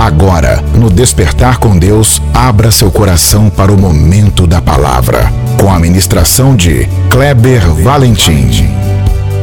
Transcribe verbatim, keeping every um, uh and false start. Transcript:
Agora, no Despertar com Deus, abra seu coração para o momento da palavra, com a ministração de Kleber Valentim.